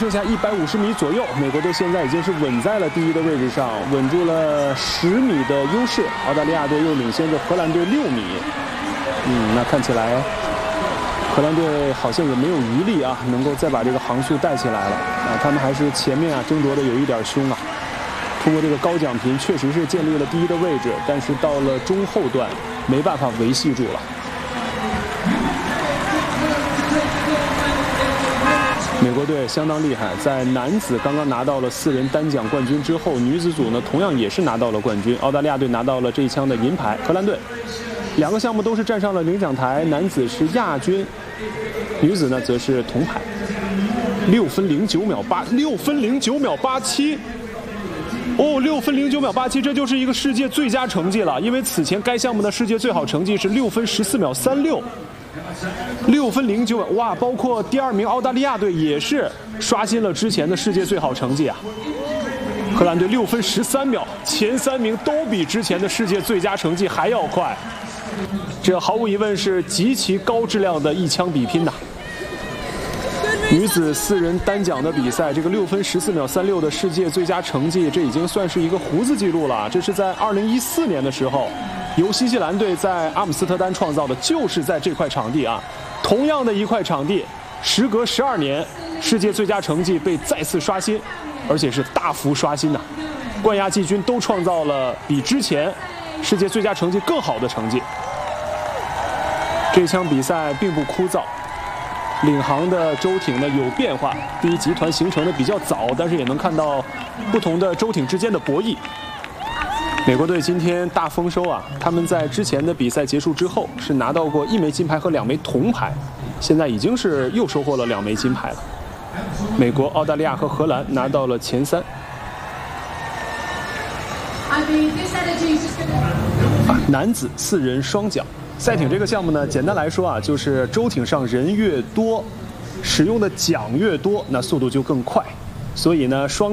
剩下150米左右，美国队现在已经是稳在了第一的位置上，稳住了10米的优势。澳大利亚队又领先着荷兰队6米。那看起来荷兰队好像也没有余力啊，能够再把这个航速带起来了啊。他们还是前面争夺的有一点凶啊。通过这个高奖频，确实是建立了第一的位置，但是到了中后段没办法维系住了。美国队相当厉害，在男子刚刚拿到了4人单奖冠军之后，女子组呢同样也是拿到了冠军。澳大利亚队拿到了这一枪的银牌，荷兰队2个项目都是站上了领奖台，男子是亚军，女子呢则是铜牌。6分09秒8，6分09秒87。6分09秒87，这就是一个世界最佳成绩了，因为此前该项目的世界最好成绩是6分14秒36。6分09秒，哇！包括第2名澳大利亚队也是刷新了之前的世界最好成绩啊。荷兰队6分13秒，前3名都比之前的世界最佳成绩还要快，这毫无疑问是极其高质量的一枪比拼呐。女子4人单奖的比赛，这个6分14秒36的世界最佳成绩，这已经算是一个胡子记录了。这是在2014年的时候，由新西兰队在阿姆斯特丹创造的，就是在这块场地啊，同样的一块场地，时隔12年，世界最佳成绩被再次刷新，而且是大幅刷新的。冠亚季军都创造了比之前世界最佳成绩更好的成绩。这场比赛并不枯燥。领航的舟艇呢有变化，第一集团形成的比较早，但是也能看到不同的舟艇之间的博弈。美国队今天大丰收啊！他们在之前的比赛结束之后是拿到过1枚金牌和2枚铜牌，现在已经是又收获了2枚金牌了。美国、澳大利亚和荷兰拿到了前3。男子4人双桨。赛艇这个项目呢，简单来说啊，就是舟艇上人越多，使用的桨越多，那速度就更快。所以呢，双